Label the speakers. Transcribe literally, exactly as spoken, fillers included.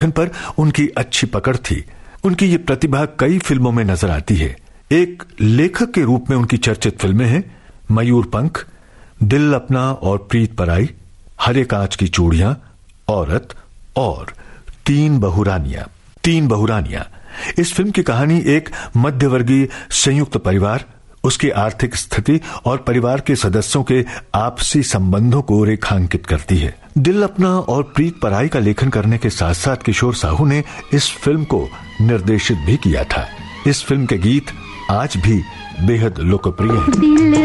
Speaker 1: लेखन पर उनकी अच्छी पकड़ थी। उनकी ये प्रतिभा कई फिल्मों में नजर आती है। एक लेखक के रूप में उनकी चर्चित फिल्में हैं मयूर पंख, दिल अपना और प्रीत पराई, हरे कांच की चूड़ियां, औरत और तीन बहुरानियां। तीन बहुरानियां इस फिल्म की कहानी एक मध्यवर्गीय संयुक्त परिवार, उसकी आर्थिक स्थिति और परिवार के सदस्यों के आपसी संबंधों को रेखांकित करती है। दिल अपना और प्रीत पराई का लेखन करने के साथ साथ किशोर साहू ने इस फिल्म को निर्देशित भी किया था। इस फिल्म के गीत आज भी बेहद लोकप्रिय हैं।